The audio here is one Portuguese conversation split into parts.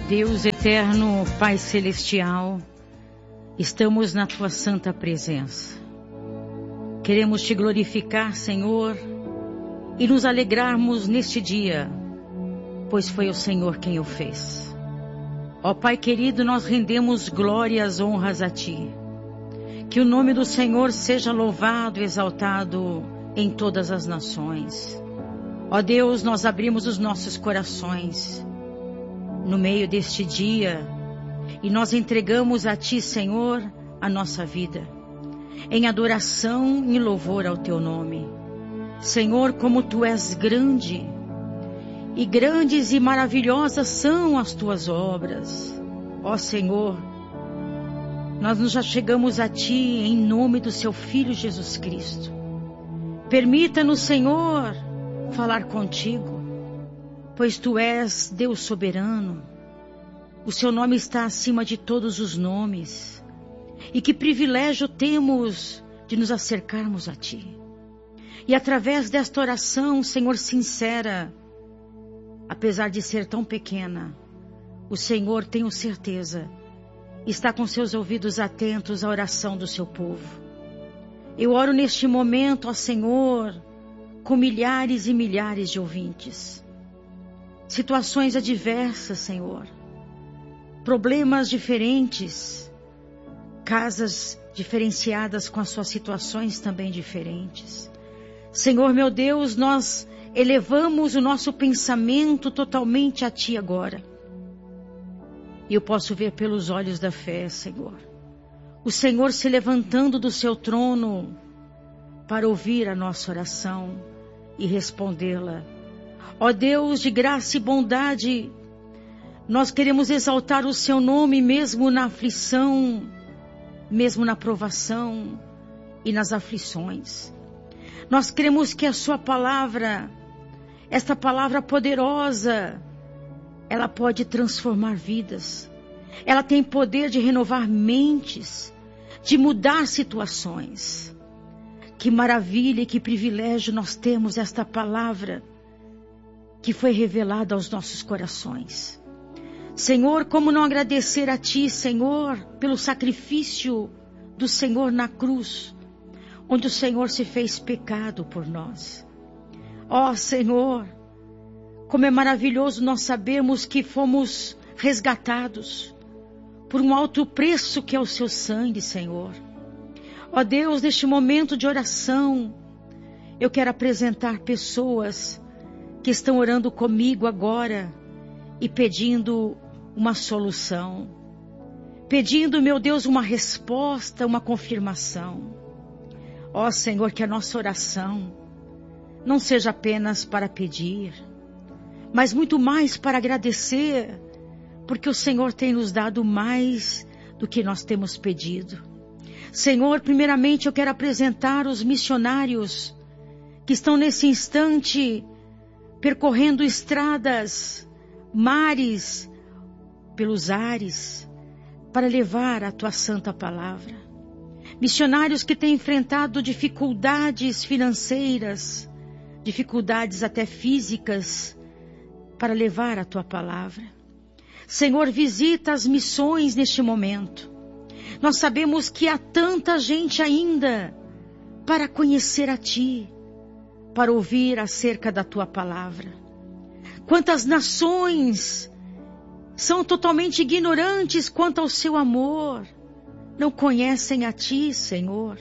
Deus eterno, Pai celestial, estamos na Tua santa presença. Queremos Te glorificar, Senhor, e nos alegrarmos neste dia, pois foi o Senhor quem o fez. Ó Pai querido, nós rendemos glórias, honras a Ti. Que o nome do Senhor seja louvado e exaltado em todas as nações. Ó Deus, nós abrimos os nossos corações no meio deste dia e nós entregamos a Ti, Senhor, a nossa vida, em adoração e louvor ao Teu nome. Senhor, como Tu és grande, e grandes e maravilhosas são as Tuas obras. Ó Senhor, nós nos achegamos a Ti em nome do Seu Filho Jesus Cristo. Permita-nos, Senhor, falar contigo, pois Tu és Deus soberano. O Seu nome está acima de todos os nomes. E que privilégio temos de nos acercarmos a Ti. E através desta oração, Senhor, sincera, apesar de ser tão pequena, o Senhor, tenho certeza, está com seus ouvidos atentos à oração do Seu povo. Eu oro neste momento, ó Senhor, com milhares e milhares de ouvintes. Situações adversas, Senhor. Problemas diferentes. Casas diferenciadas com as suas situações também diferentes. Senhor, meu Deus, nós elevamos o nosso pensamento totalmente a Ti agora. E eu posso ver pelos olhos da fé, Senhor, o Senhor se levantando do Seu trono para ouvir a nossa oração e respondê-la. Ó Deus de graça e bondade, nós queremos exaltar o Seu nome mesmo na aflição, mesmo na provação e nas aflições. Nós queremos que a Sua palavra, esta palavra poderosa, ela pode transformar vidas. Ela tem poder de renovar mentes, de mudar situações. Que maravilha e que privilégio nós temos esta palavra que foi revelada aos nossos corações. Senhor, como não agradecer a Ti, Senhor, pelo sacrifício do Senhor na cruz, onde o Senhor se fez pecado por nós. Ó Senhor, como é maravilhoso nós sabermos que fomos resgatados por um alto preço que é o Seu sangue, Senhor. Ó Deus, neste momento de oração, eu quero apresentar pessoas que estão orando comigo agora e pedindo uma solução. Pedindo, meu Deus, uma resposta, uma confirmação. Ó Senhor, que a nossa oração não seja apenas para pedir, mas muito mais para agradecer, porque o Senhor tem nos dado mais do que nós temos pedido. Senhor, primeiramente eu quero apresentar os missionários que estão nesse instante percorrendo estradas, mares, pelos ares, para levar a Tua santa palavra. Missionários que têm enfrentado dificuldades financeiras, dificuldades até físicas, para levar a Tua palavra. Senhor, visita as missões neste momento. Nós sabemos que há tanta gente ainda para conhecer a Ti, para ouvir acerca da Tua palavra. Quantas nações são totalmente ignorantes quanto ao Seu amor, não conhecem a Ti, Senhor.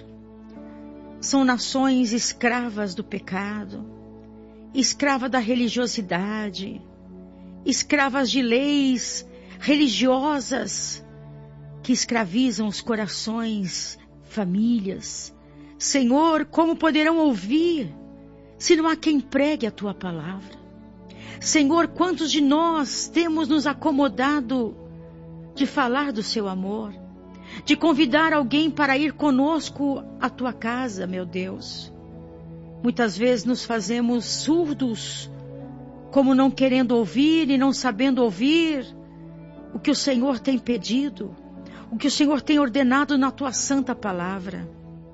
São nações escravas do pecado, escravas da religiosidade, escravas de leis religiosas que escravizam os corações, famílias. Senhor, como poderão ouvir se não há quem pregue a Tua palavra? Senhor, quantos de nós temos nos acomodado de falar do Seu amor, de convidar alguém para ir conosco à Tua casa, meu Deus? Muitas vezes nos fazemos surdos, como não querendo ouvir e não sabendo ouvir o que o Senhor tem pedido, o que o Senhor tem ordenado na Tua santa palavra.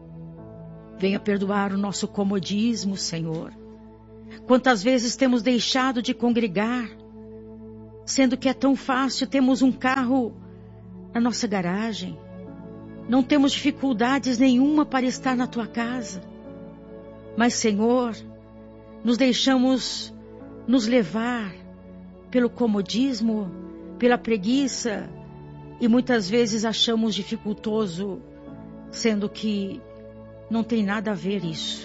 Venha perdoar o nosso comodismo, Senhor. Quantas vezes temos deixado de congregar sendo que é tão fácil, temos um carro na nossa garagem, não temos dificuldades nenhuma para estar na tua casa. Mas, Senhor, nos deixamos nos levar pelo comodismo, pela preguiça, e muitas vezes achamos dificultoso, sendo que não tem nada a ver isso.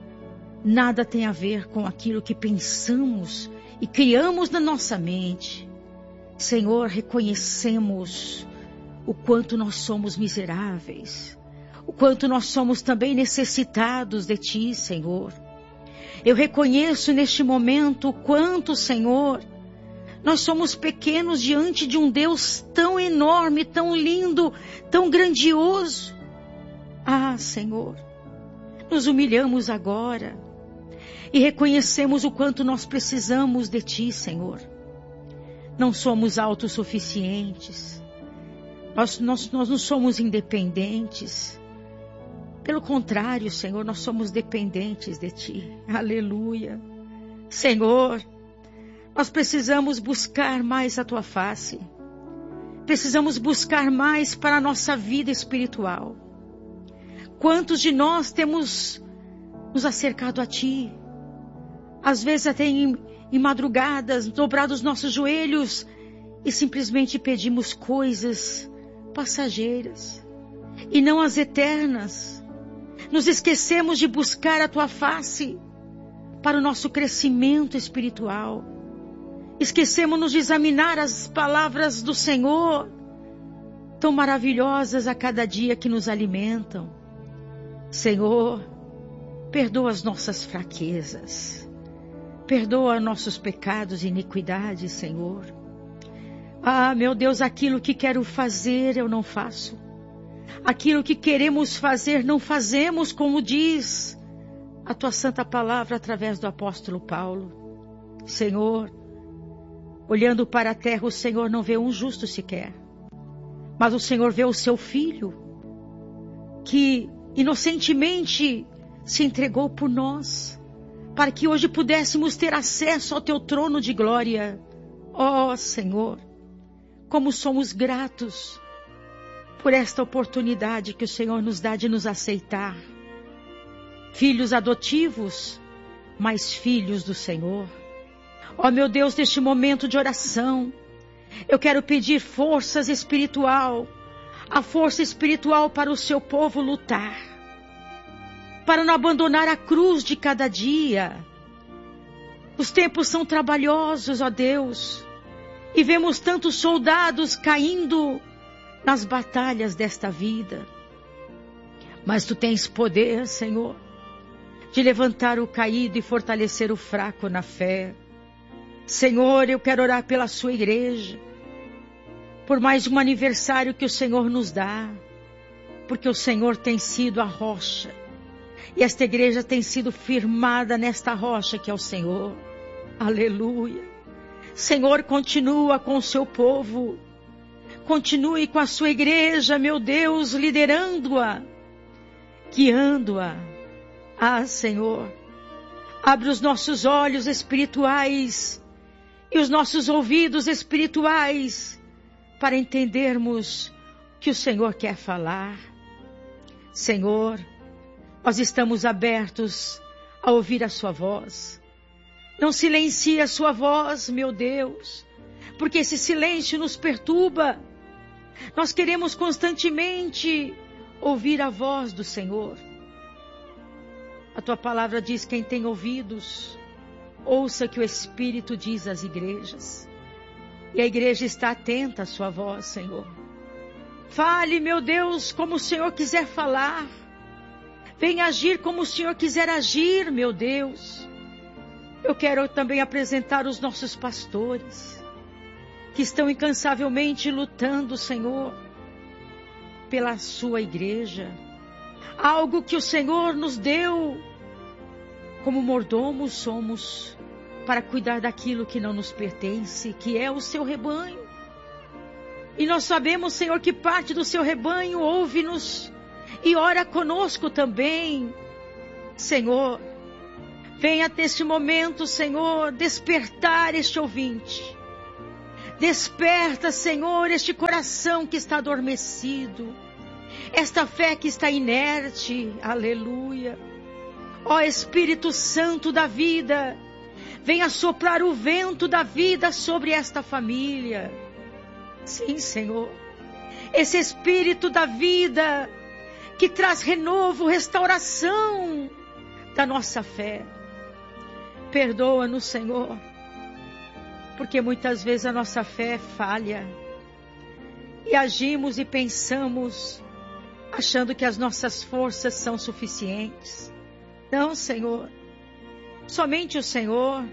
Nada tem a ver com aquilo que pensamos e criamos na nossa mente. Senhor, reconhecemos o quanto nós somos miseráveis, o quanto nós somos também necessitados de Ti, Senhor. Eu reconheço neste momento o quanto, Senhor, nós somos pequenos diante de um Deus tão enorme, tão lindo, tão grandioso. Ah, Senhor, nos humilhamos agora e reconhecemos o quanto nós precisamos de Ti, Senhor. Não somos autossuficientes, nós não somos independentes. Pelo contrário, Senhor, nós somos dependentes de Ti. Aleluia. Senhor, nós precisamos buscar mais a Tua face. Precisamos buscar mais para a nossa vida espiritual. Quantos de nós temos nos acercado a Ti? Às vezes até em madrugadas, dobrados nossos joelhos e simplesmente pedimos coisas passageiras e não as eternas. Nos esquecemos de buscar a Tua face para o nosso crescimento espiritual. Esquecemos-nos de examinar as palavras do Senhor, tão maravilhosas a cada dia que nos alimentam. Senhor, perdoa as nossas fraquezas. Perdoa nossos pecados e iniquidades, Senhor. Ah, meu Deus, aquilo que quero fazer eu não faço. Aquilo que queremos fazer não fazemos, como diz a Tua santa palavra através do apóstolo Paulo. Senhor, olhando para a terra, o Senhor não vê um justo sequer. Mas o Senhor vê o Seu Filho, que inocentemente se entregou por nós, para que hoje pudéssemos ter acesso ao Teu trono de glória. Ó Senhor, como somos gratos por esta oportunidade que o Senhor nos dá de nos aceitar. Filhos adotivos, mas filhos do Senhor. Ó meu Deus, neste momento de oração, eu quero pedir forças espiritual, a força espiritual para o Seu povo lutar, para não abandonar a cruz de cada dia. Os tempos são trabalhosos, ó Deus, e vemos tantos soldados caindo nas batalhas desta vida. Mas Tu tens poder, Senhor, de levantar o caído e fortalecer o fraco na fé. Senhor, eu quero orar pela Sua igreja, por mais um aniversário que o Senhor nos dá, porque o Senhor tem sido a rocha, e esta igreja tem sido firmada nesta rocha que é o Senhor. Aleluia. Senhor, continua com o Seu povo, continue com a Sua igreja, meu Deus, liderando-a, guiando-a. Ah, Senhor, abre os nossos olhos espirituais e os nossos ouvidos espirituais para entendermos o que o Senhor quer falar. Senhor, nós estamos abertos a ouvir a Sua voz. Não silencie a Sua voz, meu Deus, porque esse silêncio nos perturba. Nós queremos constantemente ouvir a voz do Senhor. A Tua palavra diz: quem tem ouvidos, ouça que o Espírito diz às igrejas. E a igreja está atenta à Sua voz, Senhor. Fale, meu Deus, como o Senhor quiser falar. Venha agir como o Senhor quiser agir, meu Deus. Eu quero também apresentar os nossos pastores, que estão incansavelmente lutando, Senhor, pela Sua igreja. Algo que o Senhor nos deu, como mordomos somos, para cuidar daquilo que não nos pertence, que é o Seu rebanho. E nós sabemos, Senhor, que parte do Seu rebanho ouve-nos e ora conosco também. Senhor, venha até este momento, Senhor, despertar este ouvinte. Desperta, Senhor, este coração que está adormecido, esta fé que está inerte. Aleluia. Ó Espírito Santo da vida, venha soprar o vento da vida sobre esta família. Sim, Senhor. Esse Espírito da vida que traz renovo, restauração da nossa fé. Perdoa-nos, Senhor, porque muitas vezes a nossa fé falha e agimos e pensamos achando que as nossas forças são suficientes. Não, Senhor. Somente o Senhor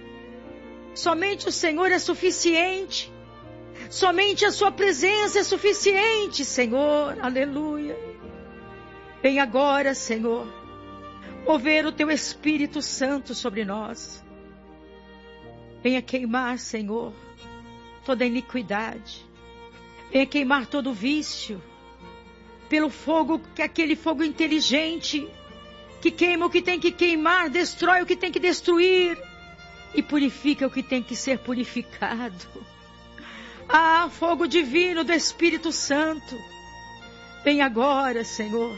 é suficiente. Somente a sua presença é suficiente, Senhor. Aleluia. Vem agora, Senhor, mover o teu Espírito Santo sobre nós. Venha queimar, Senhor, toda iniquidade. Venha queimar todo vício. Pelo fogo, que é aquele fogo inteligente, que queima o que tem que queimar, destrói o que tem que destruir e purifica o que tem que ser purificado. Ah, fogo divino do Espírito Santo, vem agora, Senhor,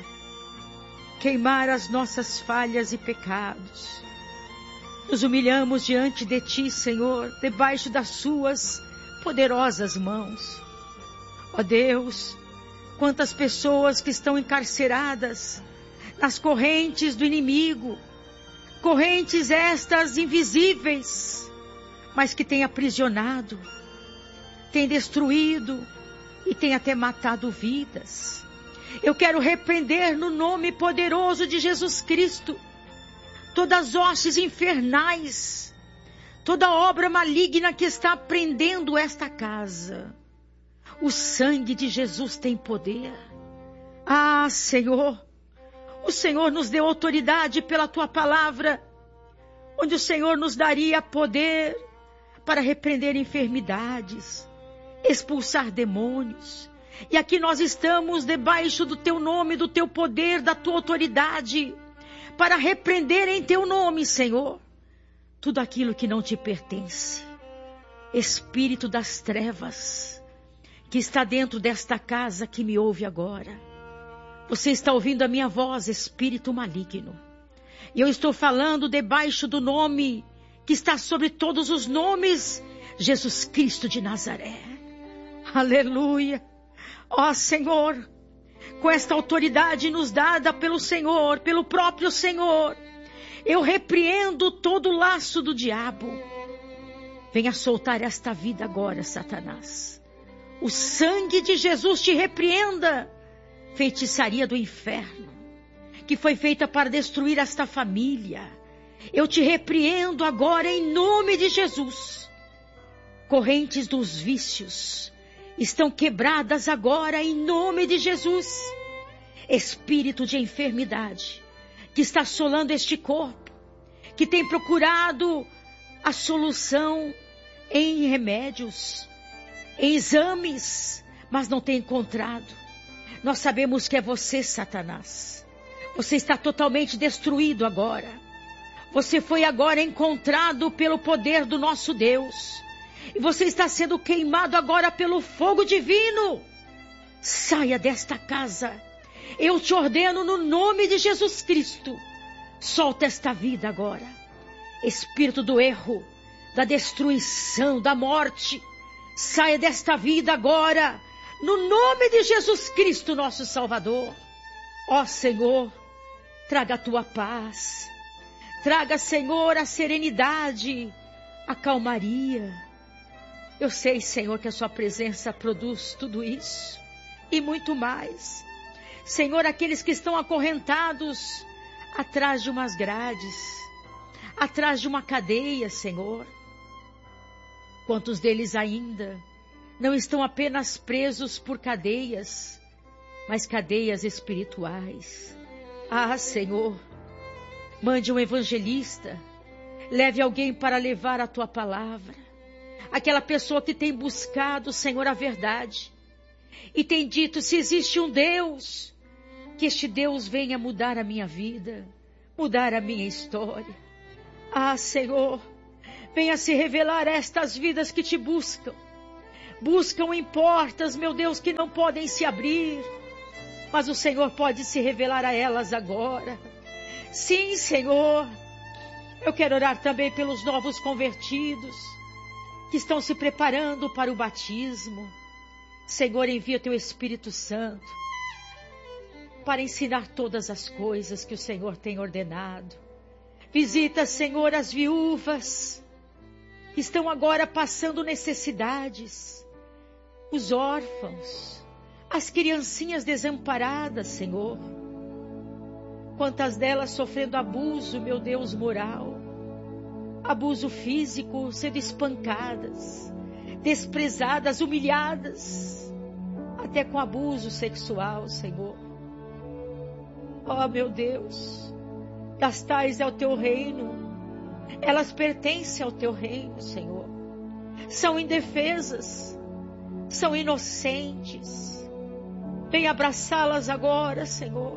queimar as nossas falhas e pecados. Nos humilhamos diante de Ti, Senhor, debaixo das Suas poderosas mãos. Ó Deus, quantas pessoas que estão encarceradas nas correntes do inimigo, correntes estas invisíveis, mas que têm aprisionado, têm destruído e têm até matado vidas. Eu quero repreender no nome poderoso de Jesus Cristo todas as hostes infernais, toda obra maligna que está prendendo esta casa. O sangue de Jesus tem poder. Ah, Senhor, o Senhor nos deu autoridade pela Tua palavra, onde o Senhor nos daria poder para repreender enfermidades, expulsar demônios. E aqui nós estamos debaixo do Teu nome, do Teu poder, da Tua autoridade, para repreender em Teu nome, Senhor, tudo aquilo que não Te pertence. Espírito das trevas, que está dentro desta casa, que me ouve agora. Você está ouvindo a minha voz, espírito maligno. E eu estou falando debaixo do nome que está sobre todos os nomes, Jesus Cristo de Nazaré. Aleluia. Ó Senhor, com esta autoridade nos dada pelo Senhor, pelo próprio Senhor, eu repreendo todo o laço do diabo. Venha soltar esta vida agora, Satanás. O sangue de Jesus te repreenda, feitiçaria do inferno, que foi feita para destruir esta família. Eu te repreendo agora em nome de Jesus. Correntes dos vícios estão quebradas agora em nome de Jesus. Espírito de enfermidade que está assolando este corpo, que tem procurado a solução em remédios, em exames, mas não tem encontrado. Nós sabemos que é você, Satanás. Você está totalmente destruído agora. Você foi agora encontrado pelo poder do nosso Deus. E você está sendo queimado agora pelo fogo divino. Saia desta casa. Eu te ordeno no nome de Jesus Cristo. Solta esta vida agora. Espírito do erro, da destruição, da morte. Saia desta vida agora, no nome de Jesus Cristo, nosso Salvador. Ó Senhor, traga a Tua paz. Traga, Senhor, a serenidade, a calmaria. Eu sei, Senhor, que a Sua presença produz tudo isso e muito mais. Senhor, aqueles que estão acorrentados atrás de umas grades, atrás de uma cadeia, Senhor. Quantos deles ainda não estão apenas presos por cadeias, mas cadeias espirituais? Ah, Senhor, mande um evangelista, leve alguém para levar a Tua palavra. Aquela pessoa que tem buscado, Senhor, a verdade e tem dito, se existe um Deus, que este Deus venha mudar a minha vida, mudar a minha história. Ah, Senhor, venha se revelar a estas vidas que Te buscam. buscam em portas, meu Deus, que não podem se abrir, mas o Senhor pode se revelar a elas agora. Sim, Senhor, eu quero orar também pelos novos convertidos, que estão se preparando para o batismo. Senhor, envia teu Espírito Santo para ensinar todas as coisas que o Senhor tem ordenado. Visita, Senhor, as viúvas que estão agora passando necessidades, os órfãos, as criancinhas desamparadas, Senhor. Quantas delas sofrendo abuso, meu Deus, moral, abuso físico, sendo espancadas, desprezadas, humilhadas, até com abuso sexual, Senhor. Oh, meu Deus, das tais é o teu reino, elas pertencem ao teu reino, Senhor. São indefesas, são inocentes. Vem abraçá-las agora, Senhor.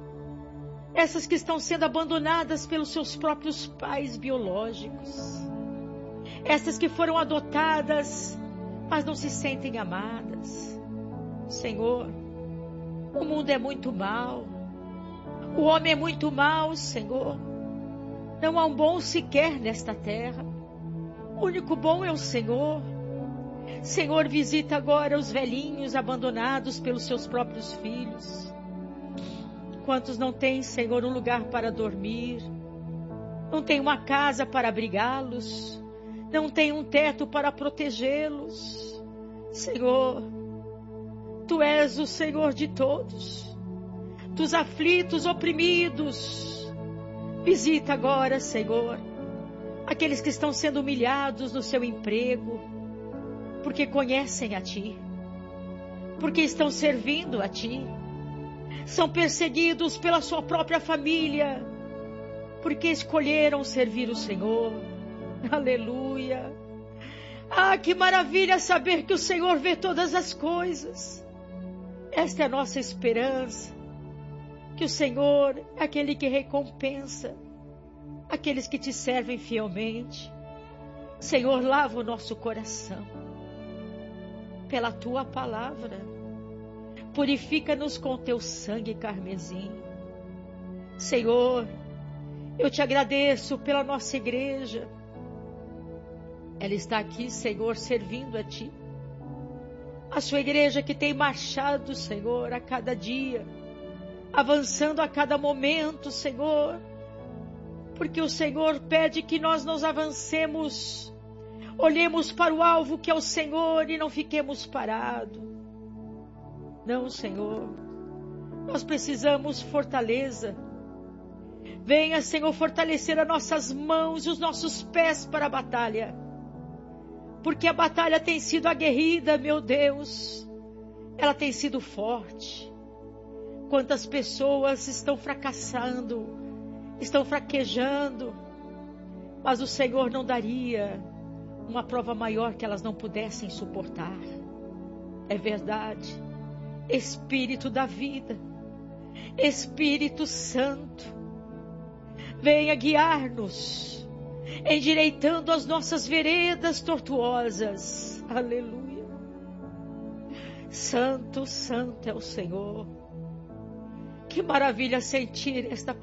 Essas que estão sendo abandonadas pelos seus próprios pais biológicos. Essas que foram adotadas, mas não se sentem amadas. Senhor, o mundo é muito mau. O homem é muito mau, Senhor. Não há um bom sequer nesta terra. O único bom é o Senhor. Senhor, visita agora os velhinhos abandonados pelos seus próprios filhos. Quantos não têm, Senhor, um lugar para dormir, não têm uma casa para abrigá-los, não têm um teto para protegê-los. Senhor, Tu és o Senhor de todos, dos aflitos, oprimidos. Visita agora, Senhor, aqueles que estão sendo humilhados no seu emprego, porque conhecem a Ti, porque estão servindo a Ti. São perseguidos pela sua própria família, porque escolheram servir o Senhor. Aleluia! Ah, que maravilha saber que o Senhor vê todas as coisas. Esta é a nossa esperança, que o Senhor é aquele que recompensa aqueles que te servem fielmente. Senhor, lava o nosso coração pela Tua palavra. Purifica-nos com Teu sangue carmesim. Senhor, eu Te agradeço pela nossa igreja. Ela está aqui, Senhor, servindo a Ti. A Sua igreja que tem marchado, Senhor, a cada dia, avançando a cada momento, Senhor, porque o Senhor pede que nós nos avancemos, olhemos para o alvo que é o Senhor e não fiquemos parados. Não, Senhor, nós precisamos fortaleza. Venha, Senhor, fortalecer as nossas mãos e os nossos pés para a batalha. Porque a batalha tem sido aguerrida, meu Deus. Ela tem sido forte. Quantas pessoas estão fracassando, estão fraquejando. Mas o Senhor não daria uma prova maior que elas não pudessem suportar. É verdade. Espírito da vida, Espírito Santo, venha guiar-nos, endireitando as nossas veredas tortuosas. Aleluia. Santo, santo é o Senhor. Que maravilha sentir esta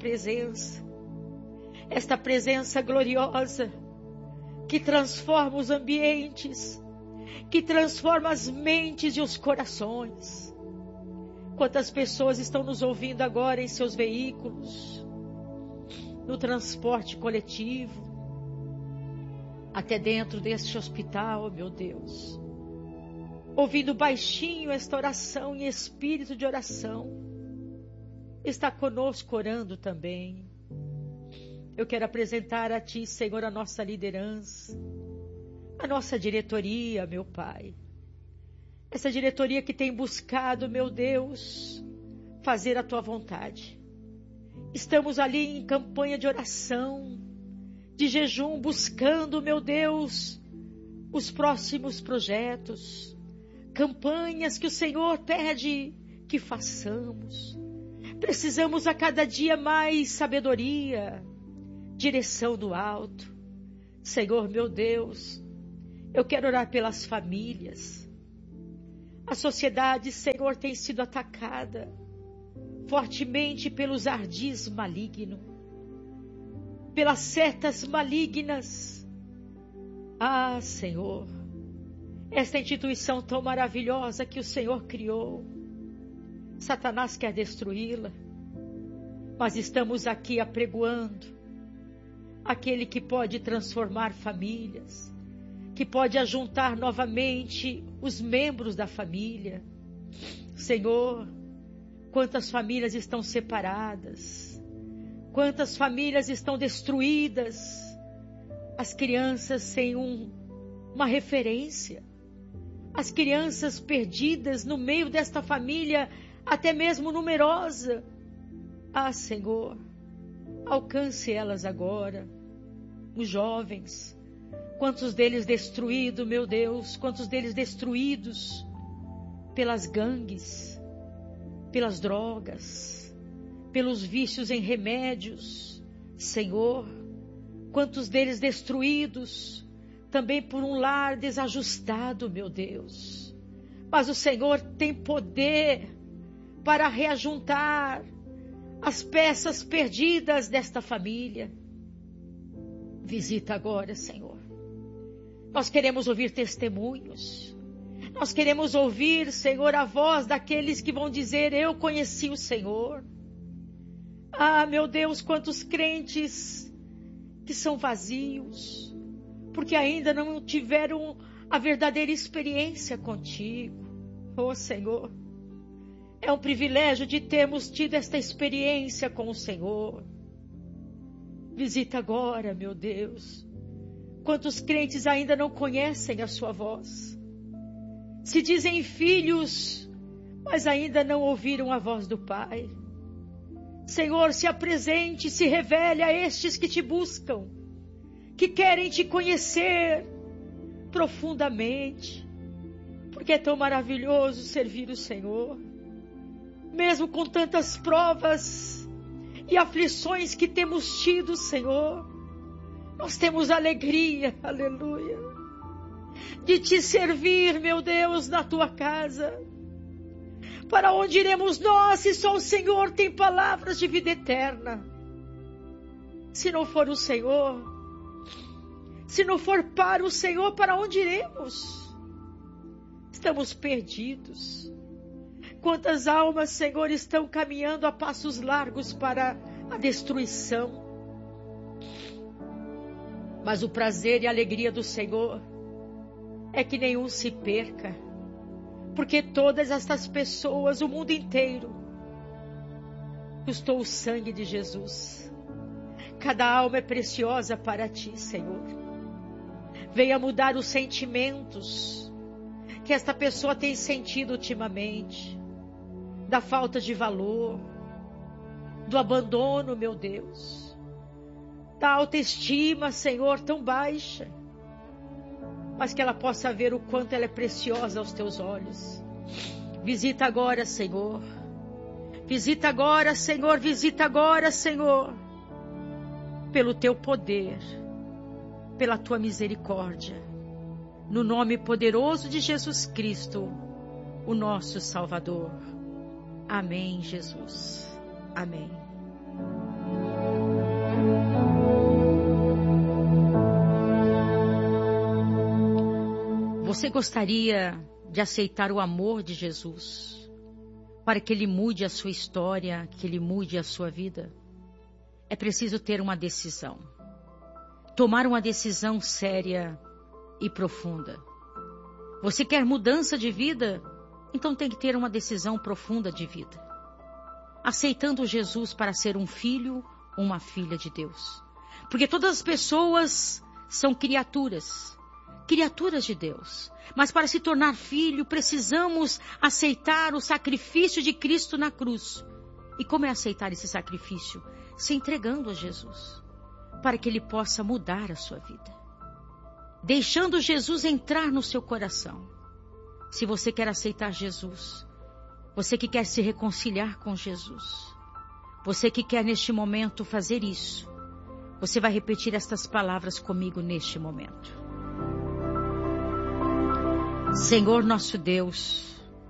presença gloriosa, que transforma os ambientes, que transforma as mentes e os corações. Quantas pessoas estão nos ouvindo agora em seus veículos, no transporte coletivo, até dentro deste hospital, meu Deus, ouvindo baixinho esta oração em espírito de oração. Está conosco orando também. Eu quero apresentar a Ti, Senhor, a nossa liderança, a nossa diretoria, meu Pai. Essa diretoria que tem buscado, meu Deus, fazer a Tua vontade. Estamos ali em campanha de oração, de jejum, buscando, meu Deus, os próximos projetos, campanhas que o Senhor pede que façamos. Precisamos a cada dia mais sabedoria, direção do alto. Senhor, meu Deus, eu quero orar pelas famílias. A sociedade, Senhor, tem sido atacada fortemente pelos ardis malignos, pelas setas malignas. Ah, Senhor, esta instituição tão maravilhosa que o Senhor criou, Satanás quer destruí-la, mas estamos aqui apregoando aquele que pode transformar famílias, que pode ajuntar novamente os membros da família. Senhor, quantas famílias estão separadas, quantas famílias estão destruídas, as crianças sem uma referência, as crianças perdidas no meio desta família, até mesmo numerosa. Ah, Senhor, alcance elas agora, os jovens, quantos deles destruídos, meu Deus, quantos deles destruídos pelas gangues, pelas drogas, pelos vícios em remédios. Senhor, quantos deles destruídos também por um lar desajustado, meu Deus. Mas o Senhor tem poder para reajuntar as peças perdidas desta família. Visita agora, Senhor. Nós queremos ouvir testemunhos. Nós queremos ouvir, Senhor, a voz daqueles que vão dizer: eu conheci o Senhor. Ah, meu Deus, quantos crentes que são vazios, porque ainda não tiveram a verdadeira experiência contigo. Oh, Senhor, é um privilégio de termos tido esta experiência com o Senhor. Visita agora, meu Deus, quantos crentes ainda não conhecem a sua voz, se dizem filhos, mas ainda não ouviram a voz do Pai. Senhor, se apresente, se revele a estes que te buscam, que querem te conhecer profundamente, porque é tão maravilhoso servir o Senhor, mesmo com tantas provas e aflições que temos tido, Senhor. Nós temos alegria, aleluia, de te servir, meu Deus, na tua casa. Para onde iremos nós, se só o Senhor tem palavras de vida eterna? Se não for o Senhor, se não for para o Senhor, para onde iremos? Estamos perdidos. Quantas almas, Senhor, estão caminhando a passos largos para a destruição. Mas o prazer e a alegria do Senhor é que nenhum se perca, porque todas estas pessoas, o mundo inteiro, custou o sangue de Jesus. Cada alma é preciosa para ti, Senhor. Venha mudar os sentimentos que esta pessoa tem sentido ultimamente, da falta de valor, do abandono, meu Deus, da autoestima, Senhor, tão baixa, mas que ela possa ver o quanto ela é preciosa aos teus olhos. Visita agora, Senhor. Visita agora, Senhor. Visita agora, Senhor. Pelo teu poder, pela tua misericórdia, no nome poderoso de Jesus Cristo, o nosso Salvador. Amém, Jesus. Amém. Você gostaria de aceitar o amor de Jesus para que Ele mude a sua história, que Ele mude a sua vida? É preciso ter uma decisão. Tomar uma decisão séria e profunda. Você quer mudança de vida? Então tem que ter uma decisão profunda de vida. Aceitando Jesus para ser um filho, uma filha de Deus. Porque todas as pessoas são criaturas de Deus. Mas para se tornar filho, precisamos aceitar o sacrifício de Cristo na cruz. E como é aceitar esse sacrifício? Se entregando a Jesus, para que Ele possa mudar a sua vida. Deixando Jesus entrar no seu coração. Se você quer aceitar Jesus, você que quer se reconciliar com Jesus, você que quer neste momento fazer isso, você vai repetir estas palavras comigo neste momento. Senhor nosso Deus,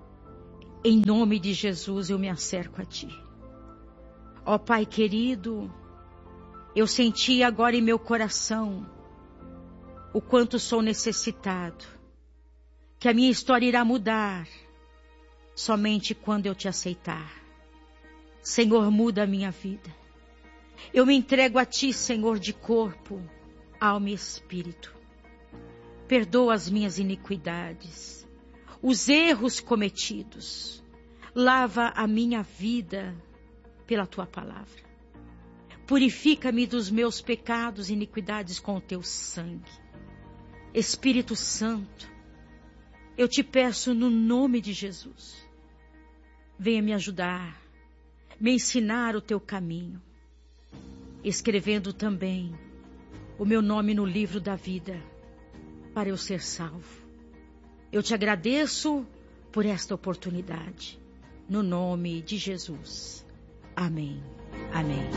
Em nome de Jesus eu me acerco a Ti. Ó Pai querido, eu senti agora em meu coração o quanto sou necessitado, que a minha história irá mudar somente quando eu Te aceitar. Senhor, muda a minha vida. Eu me entrego a Ti, Senhor, de corpo, alma e espírito. Perdoa as minhas iniquidades, os erros cometidos. Lava a minha vida pela Tua palavra. Purifica-me dos meus pecados e iniquidades com o Teu sangue. Espírito Santo, eu Te peço no nome de Jesus, venha me ajudar, me ensinar o Teu caminho, escrevendo também o meu nome no livro da vida, para eu ser salvo. Eu Te agradeço por esta oportunidade, no nome de Jesus. Amém. Amém.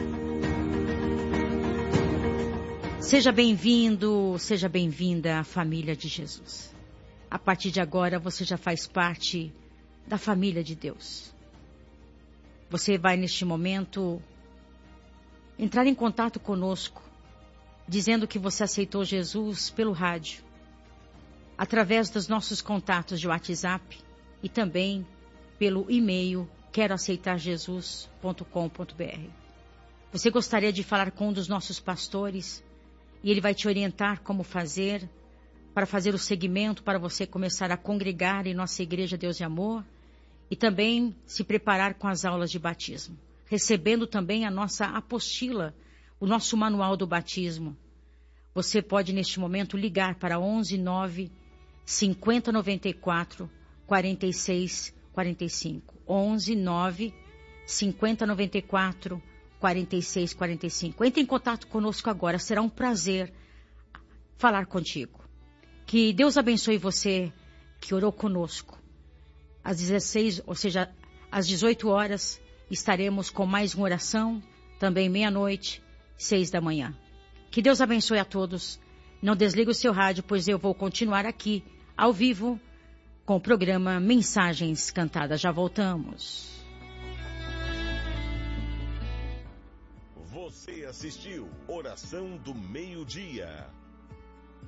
Seja bem-vindo, seja bem-vinda à família de Jesus. A partir de agora você já faz parte da família de Deus. Você vai neste momento entrar em contato conosco, dizendo que você aceitou Jesus pelo rádio, através dos nossos contatos de WhatsApp e também pelo e-mail queroaceitarjesus.com.br. Você gostaria de falar com um dos nossos pastores e ele vai te orientar como fazer, para fazer o segmento para você começar a congregar em nossa Igreja Deus de Amor e também se preparar com as aulas de batismo, recebendo também a nossa apostila, o nosso manual do batismo. Você pode neste momento ligar para 11 9 50 94 46 45. 11 9 50 94 46 45. Entre em contato conosco agora, será um prazer falar contigo. Que Deus abençoe você que orou conosco. Às 16, ou seja, às 18 horas, estaremos com mais uma oração, também meia-noite, 6 da manhã. Que Deus abençoe a todos. Não desligue o seu rádio, pois eu vou continuar aqui, ao vivo, com o programa Mensagens Cantadas. Já voltamos. Você assistiu Oração do Meio-Dia.